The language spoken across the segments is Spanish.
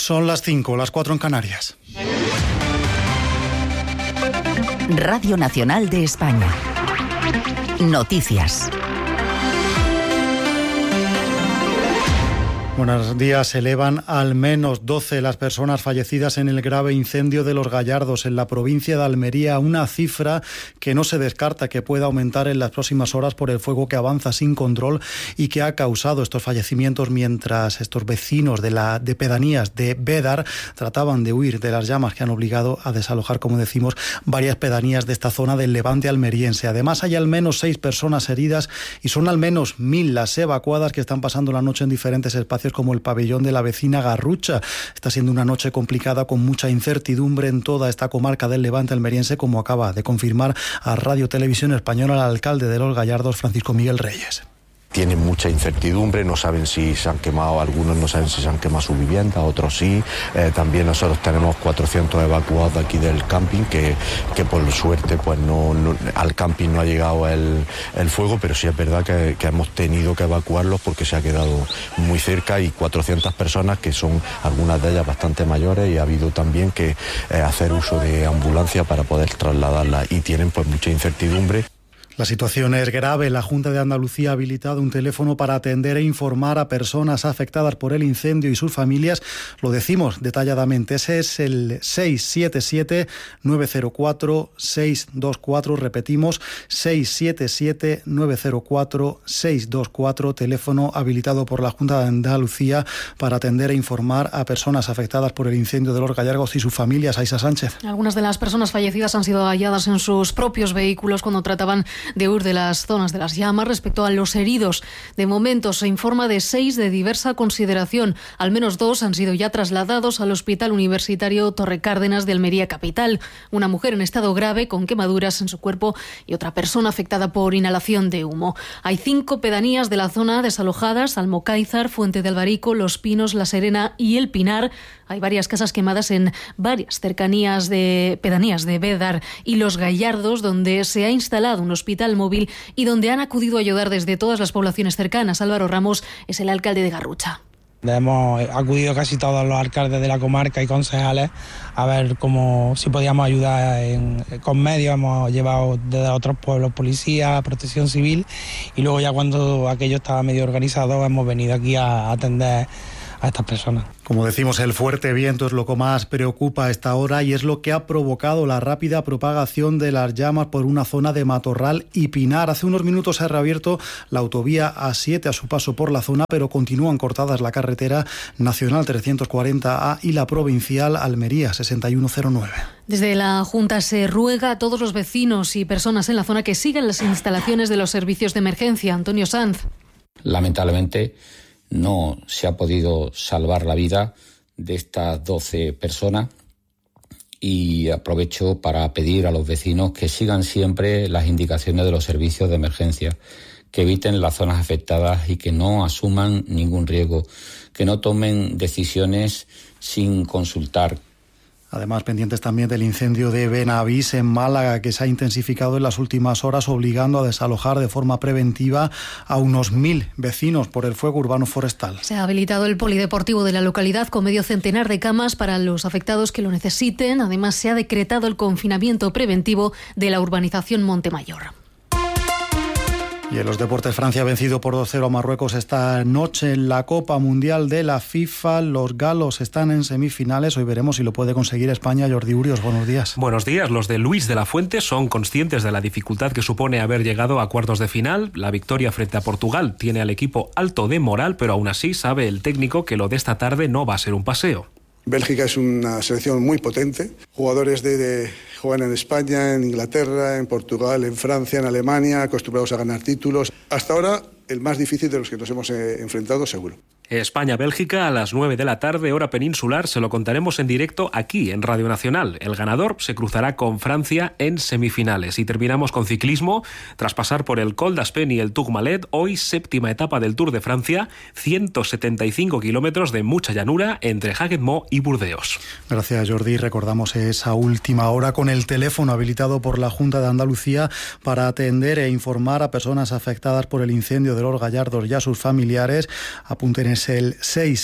Son las 5, las 4 en Canarias. Radio Nacional de España. Noticias. Buenos días. Se elevan al menos 12 las personas fallecidas en el grave incendio de Los Gallardos en la provincia de Almería, una cifra que no se descarta que pueda aumentar en las próximas horas por el fuego que avanza sin control y que ha causado estos fallecimientos mientras estos vecinos de pedanías de Bédar trataban de huir de las llamas que han obligado a desalojar, como decimos, varias pedanías de esta zona del levante almeriense. Además, hay al menos 6 personas heridas y son al menos 1.000 las evacuadas que están pasando la noche en diferentes espacios como el pabellón de la vecina Garrucha. Está siendo una noche complicada con mucha incertidumbre en toda esta comarca del levante almeriense, como acaba de confirmar a Radio Televisión Española el alcalde de Los Gallardos, Francisco Miguel Reyes. Tienen mucha incertidumbre, no saben si se han quemado, algunos no saben si se han quemado su vivienda, otros sí. También nosotros tenemos 400 evacuados de aquí del camping, que por suerte pues no al camping no ha llegado el fuego, pero sí es verdad que hemos tenido que evacuarlos porque se ha quedado muy cerca, y 400 personas que son algunas de ellas bastante mayores, y ha habido también que hacer uso de ambulancia para poder trasladarlas, y tienen pues mucha incertidumbre. La situación es grave. La Junta de Andalucía ha habilitado un teléfono para atender e informar a personas afectadas por el incendio y sus familias. Lo decimos detalladamente. Ese es el 677-904-624. Repetimos, 677-904-624. Teléfono habilitado por la Junta de Andalucía para atender e informar a personas afectadas por el incendio de Los Gallardos y sus familias. Aisa Sánchez. Algunas de las personas fallecidas han sido halladas en sus propios vehículos cuando trataban de huir de las zonas de las llamas. Respecto a los heridos, de momento se informa de 6 de diversa consideración. Al menos 2 han sido ya trasladados al Hospital Universitario Torre Cárdenas de Almería capital. Una mujer en estado grave con quemaduras en su cuerpo y otra persona afectada por inhalación de humo. Hay 5 pedanías de la zona desalojadas: Almocáizar, Fuente de Albarico, Los Pinos, La Serena y El Pinar. Hay varias casas quemadas en varias cercanías de pedanías de Bédar y Los Gallardos, donde se ha instalado un hospital móvil y donde han acudido a ayudar desde todas las poblaciones cercanas. Álvaro Ramos es el alcalde de Garrucha. Hemos acudido casi todos los alcaldes de la comarca y concejales a ver si podíamos ayudar con medios. Hemos llevado desde otros pueblos policía, protección civil, y luego ya cuando aquello estaba medio organizado hemos venido aquí a atender a estas personas. Como decimos, el fuerte viento es lo que más preocupa a esta hora y es lo que ha provocado la rápida propagación de las llamas por una zona de matorral y pinar. Hace unos minutos se ha reabierto la autovía A7 a su paso por la zona, pero continúan cortadas la carretera nacional 340A y la provincial Almería 6109. Desde la Junta se ruega a todos los vecinos y personas en la zona que sigan las instalaciones de los servicios de emergencia. Antonio Sanz. Lamentablemente no se ha podido salvar la vida de estas 12 personas, y aprovecho para pedir a los vecinos que sigan siempre las indicaciones de los servicios de emergencia, que eviten las zonas afectadas y que no asuman ningún riesgo, que no tomen decisiones sin consultar. Además, pendientes también del incendio de Benavís en Málaga, que se ha intensificado en las últimas horas, obligando a desalojar de forma preventiva a unos 1.000 vecinos por el fuego urbano forestal. Se ha habilitado el polideportivo de la localidad con medio centenar de camas para los afectados que lo necesiten. Además, se ha decretado el confinamiento preventivo de la urbanización Montemayor. Y en los deportes, Francia ha vencido por 2-0 a Marruecos esta noche en la Copa Mundial de la FIFA. Los galos están en semifinales. Hoy veremos si lo puede conseguir España. Jordi Urios, buenos días. Buenos días. Los de Luis de la Fuente son conscientes de la dificultad que supone haber llegado a cuartos de final. La victoria frente a Portugal tiene al equipo alto de moral, pero aún así sabe el técnico que lo de esta tarde no va a ser un paseo. Bélgica es una selección muy potente. Jugadores juegan en España, en Inglaterra, en Portugal, en Francia, en Alemania, acostumbrados a ganar títulos. Hasta ahora, el más difícil de los que nos hemos enfrentado, seguro. España-Bélgica a las 9 de la tarde, hora peninsular. Se lo contaremos en directo aquí en Radio Nacional. El ganador se cruzará con Francia en semifinales. Y terminamos con ciclismo. Tras pasar por el Col d'Aspén y el Tourmalet, hoy 7ª etapa del Tour de Francia, 175 kilómetros de mucha llanura entre Haguet-Mont y Burdeos. Gracias, Jordi. Recordamos esa última hora con el teléfono habilitado por la Junta de Andalucía para atender e informar a personas afectadas por el incendio de Los Gallardos y a sus familiares. Apunten ese es el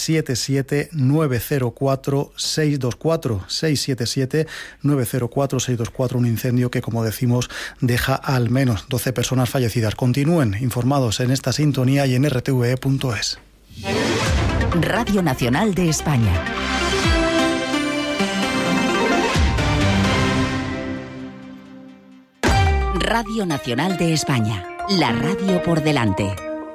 677-904-624, 677-904-624, un incendio que, como decimos, deja al menos 12 personas fallecidas. Continúen informados en esta sintonía y en rtve.es. Radio Nacional de España. Radio Nacional de España, la radio por delante.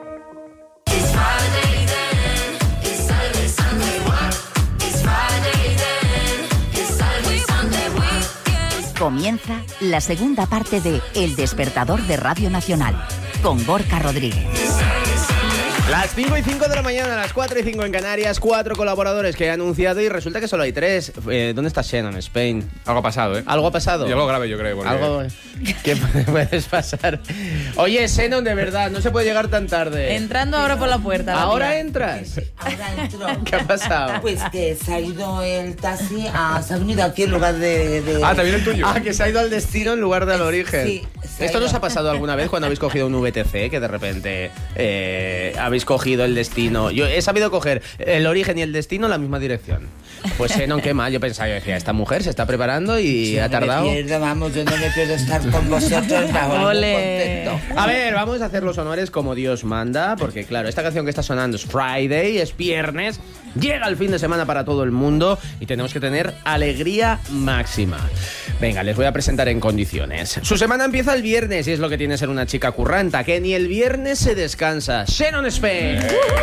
Comienza la segunda parte de El Despertador de Radio Nacional, con Gorka Rodríguez. Las 5:05 de la mañana, las 4:05 en Canarias, 4 colaboradores que he anunciado y resulta que solo hay 3. ¿Dónde está Shannon, Spain? Algo ha pasado, ¿eh? ¿Algo ha pasado? Y algo grave, yo creo. Porque... ¿Algo? ¿Qué puedes pasar? Oye, Shannon, de verdad, no se puede llegar tan tarde. Entrando ahora por la puerta. ¿Ahora entras? Ahora entro. ¿Qué ha pasado? Pues que se ha ido el taxi, se ha venido aquí en lugar de... Ah, ¿también el tuyo? Ah, que se ha ido al destino en lugar del origen. Sí. ¿Esto nos ha pasado alguna vez cuando habéis cogido un VTC, que de repente habéis cogido el destino? Yo he sabido coger el origen y el destino en la misma dirección. Pues no, qué mal. Yo decía, esta mujer se está preparando y sí, ha tardado. Vamos, yo no me pierdo estar con vosotros. Ole. A ver, vamos a hacer los honores como Dios manda, porque claro, esta canción que está sonando es Friday, es viernes, llega el fin de semana para todo el mundo y tenemos que tener alegría máxima. Venga, les voy a presentar en condiciones. Su semana empieza el viernes y es lo que tiene ser una chica curranta, que ni el viernes se descansa. Shannon Spain.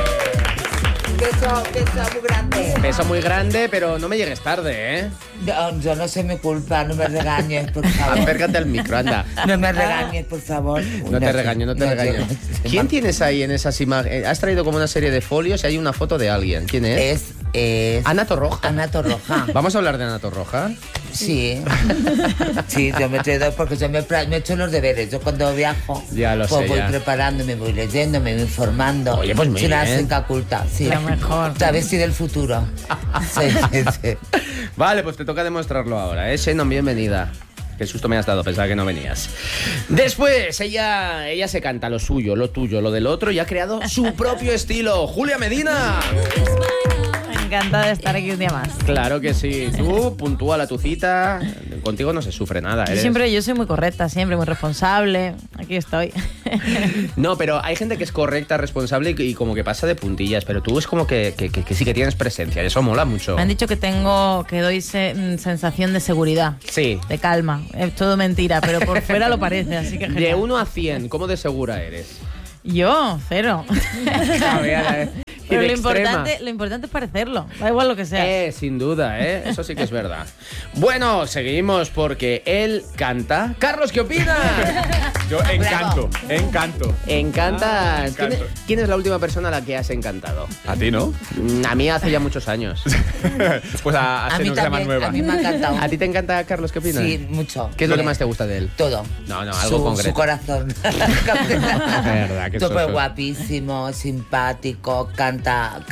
Beso muy grande. Beso muy grande, pero no me llegues tarde, ¿eh? Yo no sé mi culpa, no me regañes, por favor. Acércate al micro, anda. No me regañes, por favor. No te regaño. ¿Quién tienes ahí en esas imágenes? Has traído como una serie de folios y hay una foto de alguien. ¿Quién es? Es Ana Torroja. Ana Torroja. ¿Vamos a hablar de Ana Torroja? Sí. Sí, yo me he traído porque yo me he hecho los deberes. Yo cuando viajo, ya lo pues sé, voy ya. preparándome, voy leyendo, me voy informando. Oye, pues muy Soy una bien. seca culta, sí. Lo mejor. Travesti del futuro. Sí. Vale, pues te toca demostrarlo ahora, ¿eh? Shannon, bienvenida. Qué susto me has dado, pensaba que no venías. Después, ella se canta lo suyo, lo tuyo, lo del otro y ha creado su propio estilo. ¡Julia Medina! Encantada de estar aquí un día más. Claro que sí. Tú, puntúala tu cita. Contigo no se sufre nada. Yo soy muy correcta, siempre muy responsable. Aquí estoy. No, pero hay gente que es correcta, responsable y como que pasa de puntillas. Pero tú es como que sí que tienes presencia. Eso mola mucho. Me han dicho que doy sensación de seguridad. Sí. De calma. Es todo mentira, pero por fuera lo parece, así que genial. De 1 a 100, ¿cómo de segura eres? Yo, 0. Pero lo importante es parecerlo, da igual lo que sea. Sin duda, eso sí que es verdad. Bueno, seguimos porque él canta. Carlos, ¿qué opinas? Yo encanto. ¿Encantas? ¿Quién es la última persona a la que has encantado? ¿A ti, no? A mí hace ya muchos años. Pues a mí también, nueva. a mí me ha encantado. ¿A ti te encanta Carlos? ¿Qué opinas? Sí, mucho. ¿Qué es lo que más te gusta de él? Todo. No, algo concreto. Su corazón. Verdad, que Súper guapísimo, simpático, canta.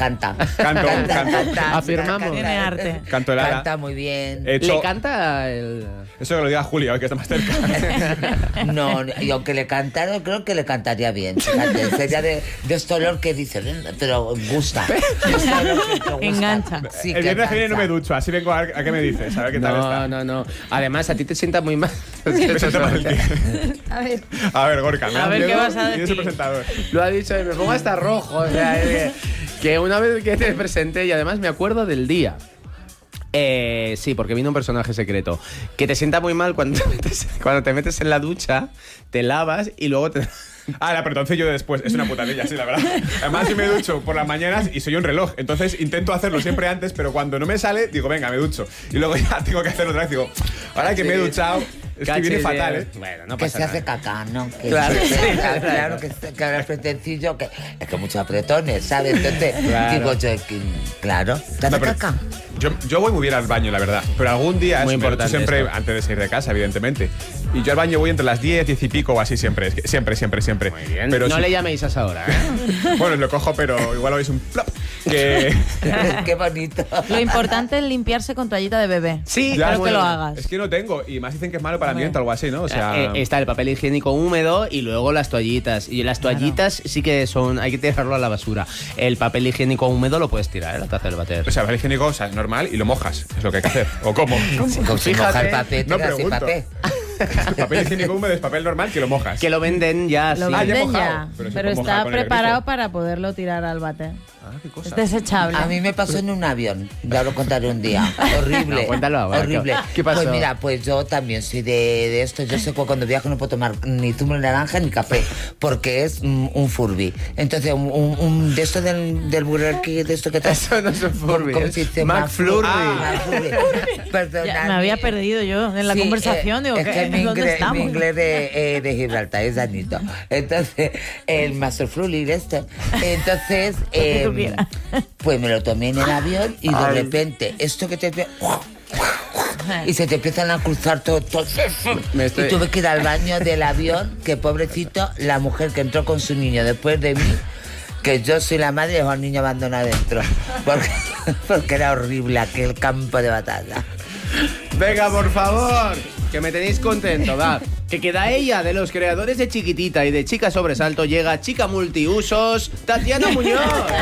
Afirmamos. Tiene arte. Canto el ala. Canta muy bien. ¿Le canta el...? Eso que lo diga Julia, que está más cerca. No, y aunque le cantara, creo que le cantaría bien. Fíjate, sería de este olor que dice, pero gusta. Engancha. Sí, el viernes que viene engancha. no me ducho, así vengo a qué me dices, a ver qué tal está. No. Además, a ti te sienta muy mal. Me siento mal, tío. A ver, Gorka, A ver, ¿qué vas a decir? ¿Quién es el presentador? Lo ha dicho, me pongo hasta rojo. O sea, que una vez que te presenté y además me acuerdo del día. Sí, porque vino un personaje secreto. Que te sienta muy mal cuando te metes en la ducha, te lavas y luego te... La entonces yo después, es una putadilla, sí, la verdad. Además yo me ducho por las mañanas y soy un reloj, entonces intento hacerlo siempre antes, pero cuando no me sale, digo, venga, me ducho. Y luego ya tengo que hacerlo otra vez, digo, ahora que me he duchado, es que viene fatal, ¿eh? Bueno, no que pasa se hace nada. caca, ¿no? Que Claro, claro, que ahora es pretencillo, que es que muchos apretones, ¿sabes? Entonces, digo yo, claro, ¿te hace caca? Yo voy muy bien al baño, la verdad, pero algún día Muy me ducho importante siempre esto. antes de salir de casa, evidentemente. Y yo al baño voy entre las 10 y pico o así siempre, siempre. Muy bien. Pero no sí, le llaméis a esa hora, ¿eh? bueno, lo cojo, pero igual lo veis un plop. Qué bonito. Lo importante es limpiarse con toallita de bebé. Sí, espero que lo hagas. Es que no tengo, y más dicen que es malo para el ambiente o algo así, ¿no? O sea, está el papel higiénico húmedo y luego las toallitas. Y las toallitas sí que hay que tirarlo a la basura. El papel higiénico húmedo lo puedes tirar, la taza del váter. O sea, papel higiénico, o sea, normal y lo mojas, es lo que hay que hacer. ¿O cómo? Si mojar papel, no tiras sin pregunto. papel. El papel higiénico húmedo es papel normal que lo mojas. Que lo venden ya, Lo sí. venden mojado. ya, Pero pero eso está con el preparado grifo. para poderlo tirar al váter. Qué cosa. Es desechable. A mí me pasó en un avión, ya lo contaré un día. Horrible. No, cuéntalo ahora. Horrible. ¿Qué pasó? Pues mira, pues yo también soy de esto. Yo sé que cuando viajo no puedo tomar ni zumo de naranja ni café, porque es un Furby. Entonces, un de esto del Burger King, de esto que te... Eso no es un Furby, ¿Cómo es se dice? McFlurry. McFlurry. Perdonadme. Ya, me había perdido yo en la Sí, conversación. Digo, es que mi ¿dónde inglés, estamos? mi inglés de Gibraltar es danito. Entonces, el Master Flurry este. Entonces, que tú quieras. pues me lo tomé en el avión y de repente, esto que te... Y se te empiezan a cruzar todo. Y tuve que ir al baño del avión, que pobrecito, la mujer que entró con su niño después de mí, que yo soy la madre, dejó al niño abandonado dentro. Porque era horrible aquel campo de batalla. Venga, por favor, que me tenéis contento, va. Que queda ella, de los creadores de Chiquitita y de Chica Sobresalto, llega Chica Multiusos, Tatiana Muñoz.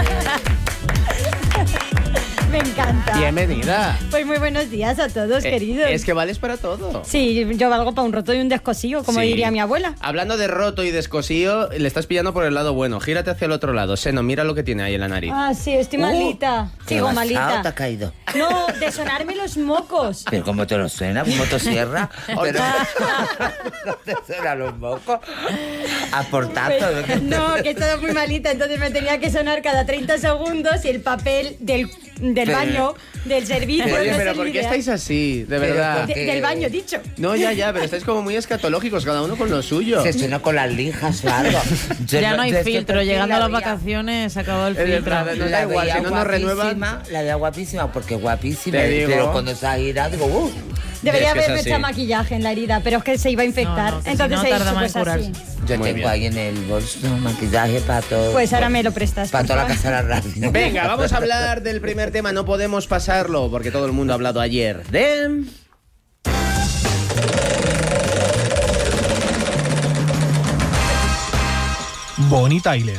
Me encanta. Bienvenida. Pues muy buenos días a todos, queridos. Es que vales para todo. Sí, yo valgo para un roto y un descosío, como Sí. diría mi abuela. Hablando de roto y descosío, le estás pillando por el lado bueno. Gírate hacia el otro lado. Seno, mira lo que tiene ahí en la nariz. Ah, sí, estoy malita. Sigo ¿Te malita. ha caído? No, de sonarme los mocos. Pero ¿cómo te lo suena? ¿Motosierra? Pero ¿no te suena los mocos? A portazo. Pues, no, que he estado muy malita, entonces me tenía que sonar cada 30 segundos y el papel del baño, del servicio. Oye, no pero es ¿por el qué ideal. estáis así? De Pero verdad. Del baño, dicho. No, ya, pero estáis como muy escatológicos, cada uno con lo suyo. Se suena con las lijas o algo. Ya no hay yo es que filtro. por fin Llegando a la las veía- vacaciones se acabó el Es filtro. verdad, no da igual, veía si no nos renuevan. guapísima, la veía guapísima, porque guapísima. Te digo. Pero cuando se ha ido, digo, Debería Es que es haberme así. echado maquillaje en la herida, pero es que se iba a infectar. No, que si entonces no, he tarda dicho, más pues en así. curarse. yo Muy tengo bien. ahí en el bolso maquillaje para todo. Pues ahora me lo prestas. Para por toda la favor. casa de la radio. Venga, vamos a hablar del primer tema. No podemos pasarlo, porque todo el mundo ha hablado ayer de... Bonnie Tyler.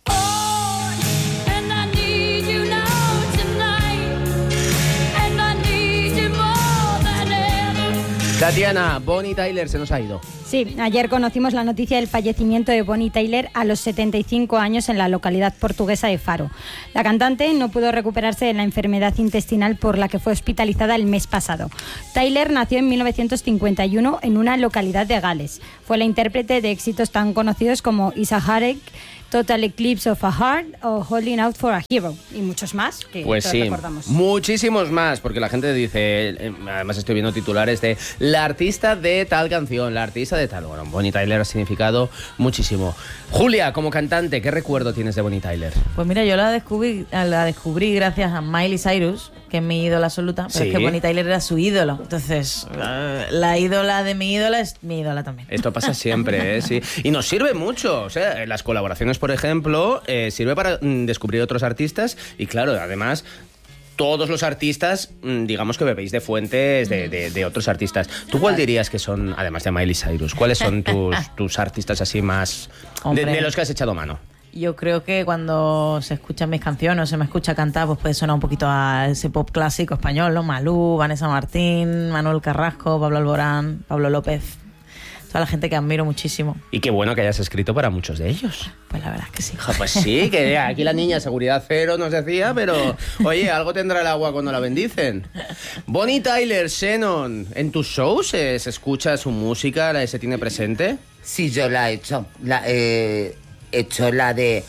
Tatiana, Bonnie Tyler se nos ha ido. Sí, ayer conocimos la noticia del fallecimiento de Bonnie Tyler a los 75 años en la localidad portuguesa de Faro. La cantante no pudo recuperarse de la enfermedad intestinal por la que fue hospitalizada el mes pasado. Tyler nació en 1951 en una localidad de Gales. Fue la intérprete de éxitos tan conocidos como Is a Heartache, Total Eclipse of a Heart o Holding Out for a Hero y muchos más que Pues todos sí, recordamos. muchísimos más, porque la gente dice, además estoy viendo titulares de la artista de tal canción, la artista de tal. Bueno, Bonnie Tyler ha significado muchísimo. Julia, como cantante, ¿qué recuerdo tienes de Bonnie Tyler? Pues mira, yo la descubrí gracias a Miley Cyrus, que es mi ídola absoluta, pero Sí. es que Bonnie Tyler era su ídolo. Entonces, la ídola de mi ídola es mi ídola también. Esto pasa siempre, ¿eh? Sí. Y nos sirve mucho. O sea, las colaboraciones, por ejemplo, sirve para descubrir otros artistas y, claro, además... Todos los artistas, digamos que bebéis de fuentes de otros artistas. ¿Tú cuál dirías que son, además de Miley Cyrus, cuáles son tus artistas así más... de los que has echado mano? Yo creo que cuando se escuchan mis canciones o se me escucha cantar, pues puede sonar un poquito a ese pop clásico español, ¿no? Malú, Vanessa Martín, Manuel Carrasco, Pablo Alborán, Pablo López. Toda la gente que admiro muchísimo. Y qué bueno que hayas escrito para muchos de ellos. Pues la verdad es que sí. Pues sí, que aquí la niña seguridad cero nos decía, pero oye, algo tendrá el agua cuando la bendicen. Bonnie Tyler, Shannon, ¿en tus shows se escucha su música, se tiene presente? Sí, yo la he hecho. He hecho la de...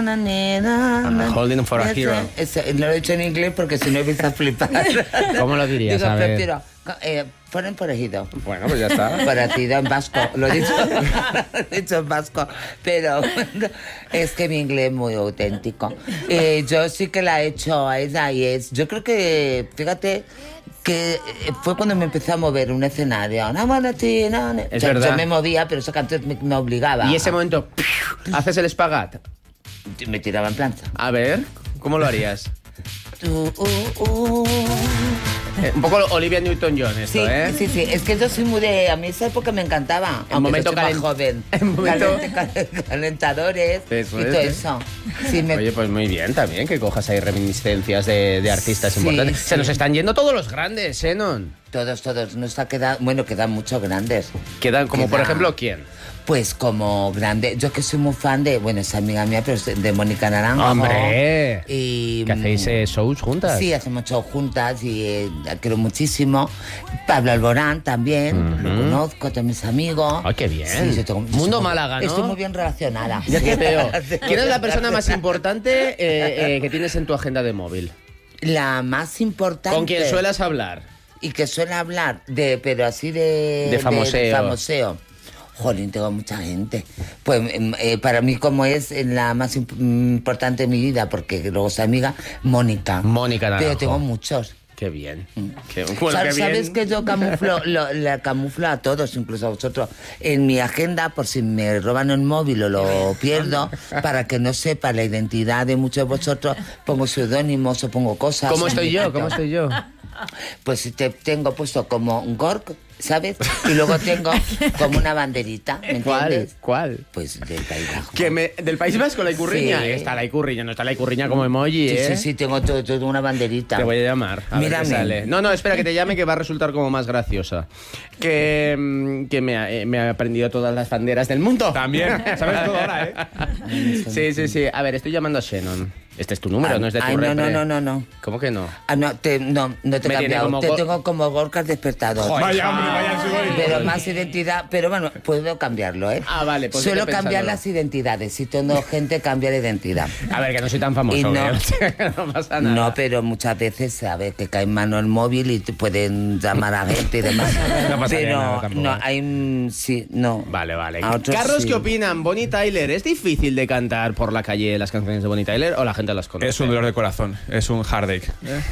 Holding for a Hero. No lo he hecho en inglés porque si no empiezo a flipar. ¿Cómo lo dirías? Digo, A ver. prefiero... Ponen por ejido. Bueno, pues ya está. Parecido en vasco. Lo he dicho en vasco. Pero es que mi inglés es muy auténtico. Yo sí que la he hecho a ella y es... Yo creo que, fíjate... que fue cuando me empecé a mover un escenario. Es verdad. Yo me movía, pero esa canción me obligaba. Y ese momento, ¿haces el espagat? Me tiraba en plancha. A ver, ¿Cómo lo harías? Un poco Olivia Newton-John esto, sí, ¿eh? Sí, es que yo soy muy de... A mí esa época me encantaba. En momento más joven. En momento... Calentadores eso y todo eso. Sí, Oye, pues muy bien también que cojas ahí reminiscencias de artistas importantes. Sí. Se nos están yendo todos los grandes, Xenon. Todos. Nos ha quedado... Bueno, quedan muchos grandes. Quedan como, por ejemplo, ¿quién? Pues como grande, yo que soy muy fan de, bueno, es amiga mía, pero de Mónica Naranjo. ¡Hombre! Y, ¿que hacéis shows juntas? Sí, hacemos shows juntas y la quiero muchísimo. Pablo Alborán también, lo conozco, también es amigo. ¡Ay, qué bien! Sí, Mundo Málaga, ¿no? Estoy muy bien relacionada. Ya te veo. ¿Quién es la persona más importante que tienes en tu agenda de móvil? La más importante. ¿Con quién suelas hablar? Y que suele hablar pero así de famoseo. De famoseo. Jolín, tengo mucha gente. Pues para mí, como es la más importante de mi vida, porque luego es amiga, Mónica. Mónica Naranjo. Pero tengo muchos. Qué bien. ¿Sabes que yo la camuflo a todos, incluso a vosotros, en mi agenda, por si me roban el móvil o lo pierdo, para que no sepa la identidad de muchos de vosotros, pongo seudónimos o pongo cosas. ¿Cómo estoy yo? Pues te tengo puesto como Gork, ¿sabes? Y luego tengo como una banderita, ¿me entiendes? ¿Cuál? Pues del País Vasco. ¿Del País Vasco, la Icurriña? Sí. Está la Icurriña, no está la Icurriña como emoji, ¿eh? Sí, tengo todo una banderita. Te voy a llamar, a ver qué sale. No, espera, que te llame, que va a resultar como más graciosa. Que me ha aprendido todas las banderas del mundo. También, sabes todo ahora, ¿eh? Sí. A ver, estoy llamando a Shannon. Este es tu número, no es de tu repre. No. ¿Cómo que no? No te he cambiado. Te tengo como Gorka despertador. Joder, vaya, hombre, vaya. Pero más identidad. Pero bueno, puedo cambiarlo, ¿eh? Ah, vale. Pues suelo cambiar las identidades. Si tengo gente, cambia de identidad. A ver, que no soy tan famoso. No pasa nada. No, pero muchas veces, sabes, que cae en mano el móvil y te pueden llamar a gente y demás. No pasa nada. No, hay... Sí, no. Vale. Carlos, ¿qué opinan? Bonnie Tyler, ¿es difícil de cantar por la calle las canciones de Bonnie Tyler o la gente las conoce? Es un dolor de corazón, es un heartache.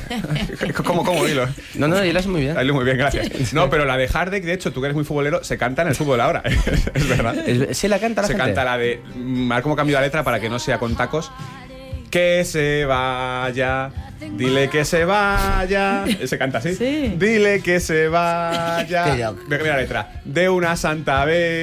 ¿Cómo hilo? No, hilas muy bien. Muy bien, gracias. No, pero la de heartache, de hecho, tú que eres muy futbolero, se canta en el fútbol ahora. Es verdad. ¿Se la canta la gente? Se canta la de... A ver cómo cambio la letra para que no sea con tacos. Que se vaya, dile que se vaya. Se canta así. Sí. Dile que se vaya. Mira la letra. De una santa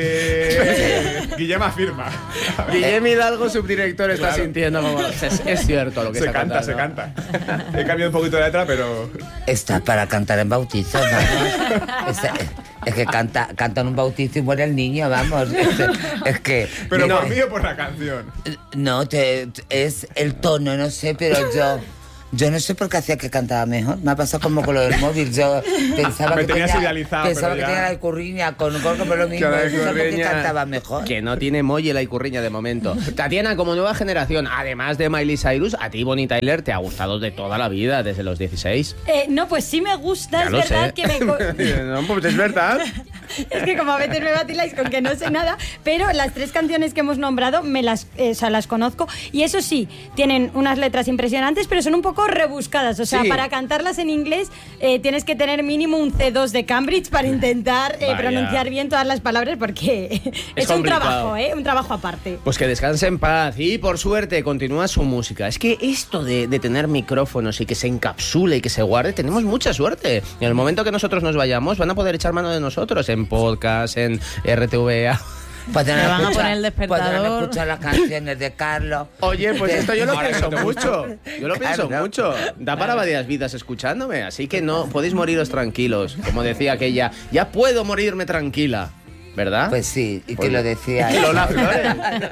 vez. Guillem afirma. Guillem Hidalgo, subdirector, está sintiendo como... Es cierto lo que se canta. Se canta. He cambiado un poquito de letra, pero... Está para cantar en bautizo, vamos. Es que canta en un bautizo y muere el niño, vamos. Es que... Pero por mí o por la canción. No, es el tono, no sé, pero yo no sé por qué hacía que cantaba mejor. Me ha pasado como con lo del móvil. Yo pensaba que tenía la Icurriña con Gorka, pero lo mismo. No sé por qué cantaba mejor. Que no tiene molle la Icurriña de momento. Tatiana, como nueva generación, además de Miley Cyrus, a ti Bonnie Tyler te ha gustado de toda la vida, desde los 16. No, pues sí me gusta, ya es verdad que me... No, pues es verdad. Es que como a veces me vaciláis con que no sé nada, pero las 3 canciones que hemos nombrado las conozco, y eso sí, tienen unas letras impresionantes, pero son un poco rebuscadas, o sea, sí. Para cantarlas en inglés tienes que tener mínimo un C2 de Cambridge para intentar pronunciar bien todas las palabras, porque es un trabajo aparte. Pues que descanse en paz y por suerte continúa su música. Es que esto de tener micrófonos y que se encapsule y que se guarde, tenemos mucha suerte. Y en el momento que nosotros nos vayamos van a poder echar mano de nosotros en podcast, en RTVA. Me van a poner el despertador. Podrán escuchar las canciones de Carlos. Oye, pues esto yo lo pienso mucho. Yo lo pienso mucho. Da para varias vidas escuchándome, así que no podéis moriros tranquilos. Como decía aquella, ya puedo morirme tranquila. ¿Verdad? Pues sí, y que lo decía. Lola Flores.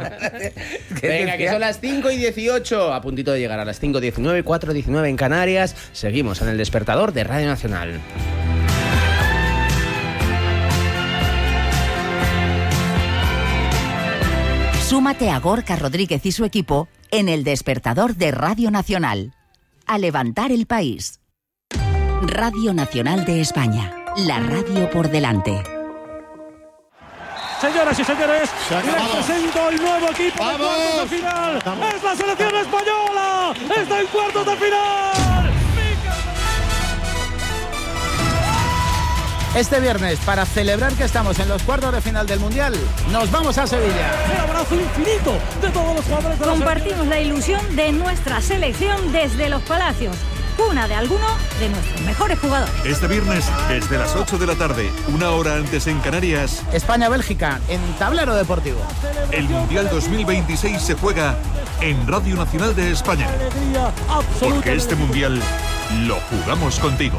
Venga, que son las 5:18, a puntito de llegar a las 5:19, 4:19 en Canarias. Seguimos en el despertador de Radio Nacional. Súmate a Gorka Rodríguez y su equipo en el despertador de Radio Nacional. A levantar el país. Radio Nacional de España. La radio por delante. Señoras y señores, les presento el nuevo equipo de cuartos de final. ¡Es la selección española! ¡Está en cuartos de final! Este viernes, para celebrar que estamos en los cuartos de final del Mundial, nos vamos a Sevilla. El abrazo infinito de todos los jugadores de Compartimos la ilusión de nuestra selección desde los Palacios, cuna de alguno de nuestros mejores jugadores. Este viernes, desde las 8 de la tarde, una hora antes en Canarias, España-Bélgica, en Tablero Deportivo. El Mundial 2026 se juega en Radio Nacional de España. Porque este Mundial lo jugamos contigo.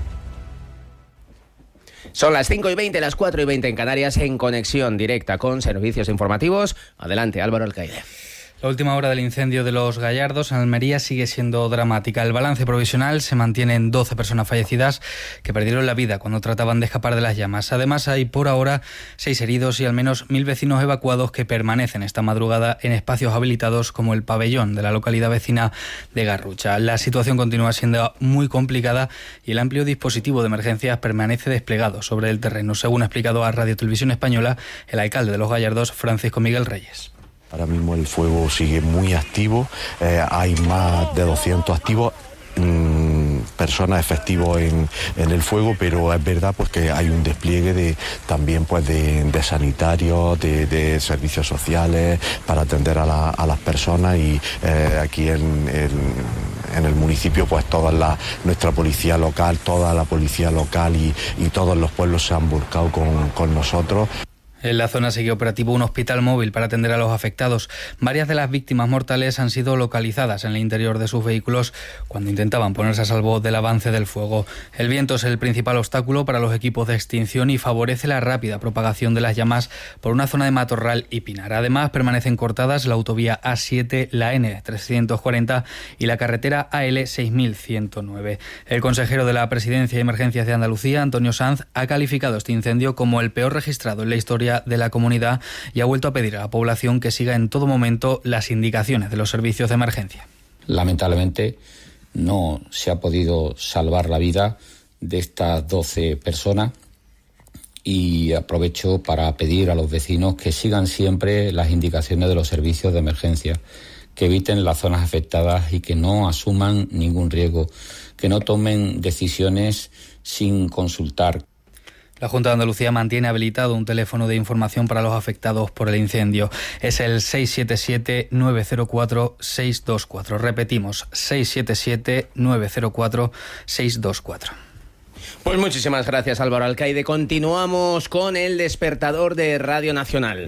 Son las 5:20, las 4:20 en Canarias, en conexión directa con servicios informativos. Adelante, Álvaro Alcaide. La última hora del incendio de Los Gallardos en Almería sigue siendo dramática. El balance provisional se mantiene en 12 personas fallecidas que perdieron la vida cuando trataban de escapar de las llamas. Además, hay por ahora 6 heridos y al menos 1.000 vecinos evacuados que permanecen esta madrugada en espacios habilitados como el pabellón de la localidad vecina de Garrucha. La situación continúa siendo muy complicada y el amplio dispositivo de emergencias permanece desplegado sobre el terreno, según ha explicado a Radio Televisión Española el alcalde de Los Gallardos, Francisco Miguel Reyes. Ahora mismo el fuego sigue muy activo, hay más de 200 activos, personas efectivos en el fuego, pero es verdad pues que hay un despliegue también pues de sanitarios, de servicios sociales para atender a las personas y aquí en el municipio pues nuestra policía local, toda la policía local y todos los pueblos se han volcado con nosotros. En la zona sigue operativo un hospital móvil para atender a los afectados. Varias de las víctimas mortales han sido localizadas en el interior de sus vehículos cuando intentaban ponerse a salvo del avance del fuego. El viento es el principal obstáculo para los equipos de extinción y favorece la rápida propagación de las llamas por una zona de matorral y pinar. Además, permanecen cortadas la autovía A7, la N340 y la carretera AL 6109. El consejero de la Presidencia y Emergencias de Andalucía, Antonio Sanz, ha calificado este incendio como el peor registrado en la historia de la comunidad y ha vuelto a pedir a la población que siga en todo momento las indicaciones de los servicios de emergencia. Lamentablemente no se ha podido salvar la vida de estas 12 personas y aprovecho para pedir a los vecinos que sigan siempre las indicaciones de los servicios de emergencia, que eviten las zonas afectadas y que no asuman ningún riesgo, que no tomen decisiones sin consultar. La Junta de Andalucía mantiene habilitado un teléfono de información para los afectados por el incendio. Es el 677-904-624. Repetimos, 677-904-624. Pues muchísimas gracias, Álvaro Alcaide. Continuamos con el despertador de Radio Nacional.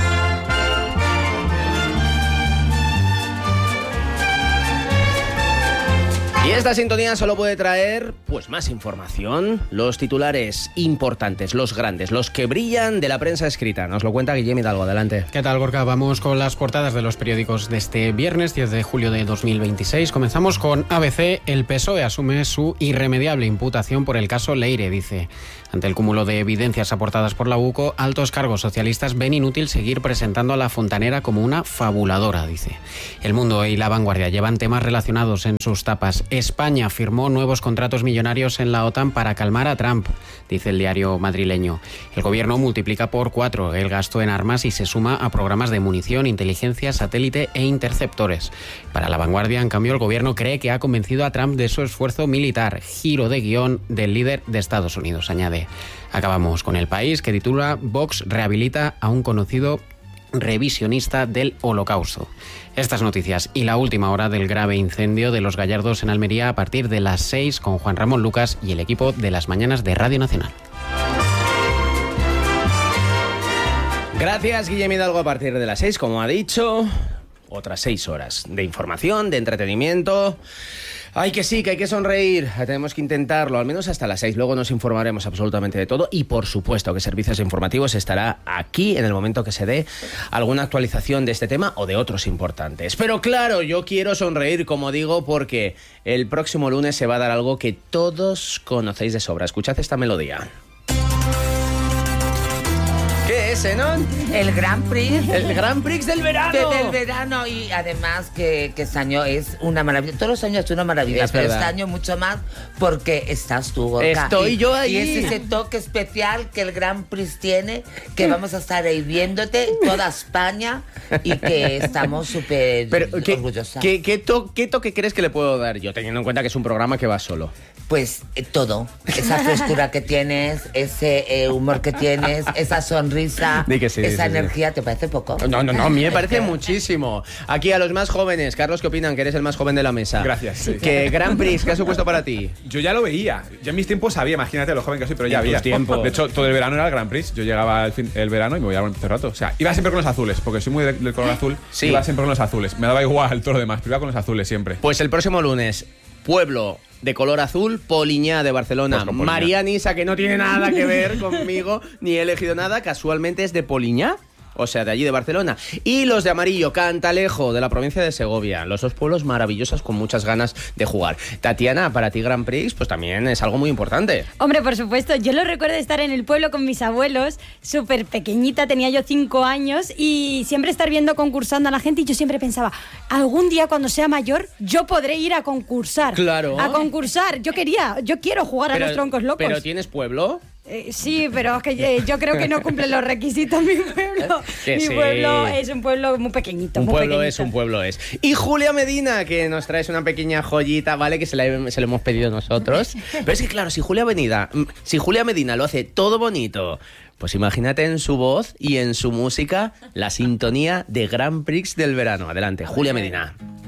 Y esta sintonía solo puede traer pues más información, los titulares importantes, los grandes, los que brillan de la prensa escrita. Nos lo cuenta Guillem Hidalgo, adelante. ¿Qué tal, Gorka? Vamos con las portadas de los periódicos de este viernes 10 de julio de 2026. Comenzamos con ABC. El PSOE asume su irremediable imputación por el caso Leire, dice. Ante el cúmulo de evidencias aportadas por la UCO, altos cargos socialistas ven inútil seguir presentando a la Fontanera como una fabuladora, dice. El Mundo y La Vanguardia llevan temas relacionados en sus tapas. España firmó nuevos contratos millonarios en la OTAN para calmar a Trump, dice el diario madrileño. El gobierno multiplica por 4 el gasto en armas y se suma a programas de munición, inteligencia, satélite e interceptores. Para La Vanguardia, en cambio, el gobierno cree que ha convencido a Trump de su esfuerzo militar. Giro de guión del líder de Estados Unidos, añade. Acabamos con El País, que titula Vox rehabilita a un conocido revisionista del Holocausto. Estas noticias y la última hora del grave incendio de Los Gallardos en Almería a partir de las 6 con Juan Ramón Lucas y el equipo de las mañanas de Radio Nacional. Gracias, Guillem Hidalgo. A partir de las 6, como ha dicho, otras 6 horas de información, de entretenimiento. Ay, que sí, que hay que sonreír. Tenemos que intentarlo, al menos hasta las 6. Luego nos informaremos absolutamente de todo. Y por supuesto que Servicios Informativos estará aquí en el momento que se dé alguna actualización de este tema o de otros importantes. Pero claro, yo quiero sonreír, como digo, porque el próximo lunes se va a dar algo que todos conocéis de sobra. Escuchad esta melodía. ¿Qué ese, ¿no? El Grand Prix. El Grand Prix del verano. Del verano, y además que este año es una maravilla. Todos los años es una maravilla, pero este año mucho más porque estás tú, Gorka. Estoy yo ahí. Y es ese toque especial que el Grand Prix tiene, que vamos a estar ahí viéndote toda España y que estamos súper orgullosas. ¿Qué toque crees que le puedo dar yo, teniendo en cuenta que es un programa que va solo? Pues todo. Esa frescura que tienes, ese humor que tienes, esa sonrisa, esa energía, ¿te parece poco? No, a mí me parece muchísimo. Aquí a los más jóvenes, Carlos, ¿qué opinan? Que eres el más joven de la mesa. Gracias. Sí. ¿Qué Grand Prix, qué ha supuesto para ti? Yo ya lo veía. Yo en mis tiempos sabía, imagínate lo joven que soy, pero ya había. De hecho, todo el verano era el Grand Prix. Yo llegaba el verano y me voy a un rato. O sea, iba siempre con los azules, porque soy muy del color azul. Sí. Iba siempre con los azules. Me daba igual todo lo demás, pero iba con los azules siempre. Pues el próximo lunes, pueblo de color azul, Poliñá de Barcelona. Pues Marianisa, que no tiene nada que ver conmigo, ni he elegido nada, casualmente es de Poliñá. O sea, de allí de Barcelona. Y los de amarillo, Cantalejo, de la provincia de Segovia. Los dos pueblos maravillosos con muchas ganas de jugar. Tatiana, para ti Grand Prix, pues también es algo muy importante. Hombre, por supuesto. Yo lo recuerdo de estar en el pueblo con mis abuelos, súper pequeñita, tenía yo 5 años, y siempre estar viendo concursando a la gente, y yo siempre pensaba, algún día cuando sea mayor, yo podré ir a concursar. Claro. A concursar. Yo quiero jugar a los troncos locos. ¿Pero tienes pueblo? Sí, pero es que yo creo que no cumple los requisitos mi pueblo. Pueblo es un pueblo muy pequeñito. Un pueblo es. Y Julia Medina, que nos traes una pequeña joyita, ¿vale? Que se la hemos pedido nosotros. Pero es que claro, si Julia Medina lo hace todo bonito, pues imagínate en su voz y en su música la sintonía de Grand Prix del verano. Adelante, Julia Medina.